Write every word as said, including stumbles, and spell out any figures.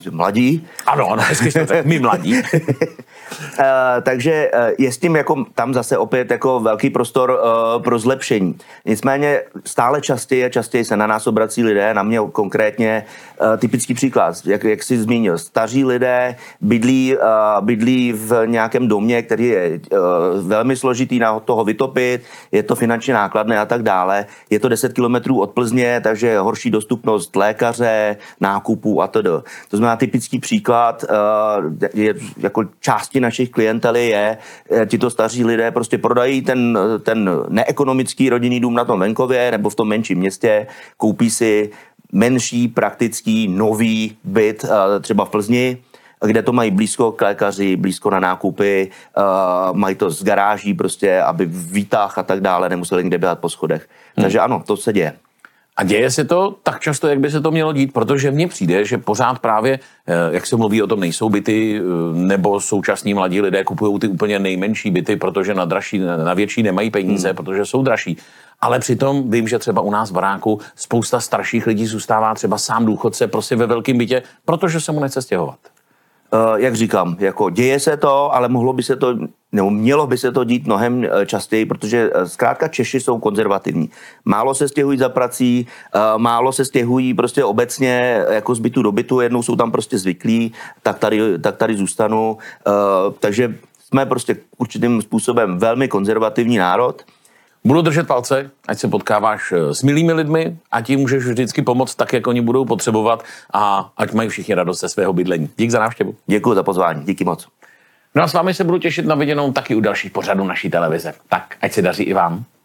mladí. Ano, ano, hezky jste řekl, my mladí. uh, takže uh, je s tím jako tam zase opět jako velký prostor uh, pro zlepšení. Nicméně stále častěji a častěji se na nás obrací lidé, na mě konkrétně uh, typický příklad, jak, jak jsi zmínil, staří lidé bydlí, uh, bydlí v nějakém domě, který je uh, velmi složitý na toho vytopit, je to finančně nákladné a tak dále. Je to deset kilometrů od Plzně, takže je horší dostupnost lékaře, nákupů a td. To znamená typický příklad, uh, je, jako části našich klientely je, tito staří lidé prostě prodají ten, ten neekonomický rodinný dům na tom venkově nebo v tom menším městě, koupí si menší, praktický, nový byt třeba v Plzni, kde to mají blízko k lékaři, blízko na nákupy, uh, mají to z garáží prostě, aby výtah a tak dále, nemuseli někde běhat po schodech. Hmm. Takže ano, to se děje. A děje se to tak často, jak by se to mělo dít, protože mně přijde, že pořád právě, jak se mluví o tom, nejsou byty, nebo současní mladí lidé kupují ty úplně nejmenší byty, protože na dražší, na větší nemají peníze, hmm. protože jsou dražší. Ale přitom vím, že třeba u nás v baráku spousta starších lidí zůstává třeba sám důchodce prostě ve velkém bytě, protože se mu nechce stěhovat. Uh, jak říkám, jako děje se to, ale mohlo by se to, nebo mělo by se to dít mnohem častěji, protože zkrátka Češi jsou konzervativní. Málo se stěhují za prací, uh, málo se stěhují prostě obecně jako z bytu do bytu, jednou jsou tam prostě zvyklí, tak tady, tak tady zůstanu. Uh, takže jsme prostě určitým způsobem velmi konzervativní národ. Budu držet palce, ať se potkáváš s milými lidmi a ti můžeš vždycky pomoct tak, jak oni budou potřebovat a ať mají všichni radost ze svého bydlení. Dík za návštěvu. Děkuji za pozvání, díky moc. No a s vámi se budu těšit na viděnou taky u dalších pořadů naší televize. Tak, ať se daří i vám.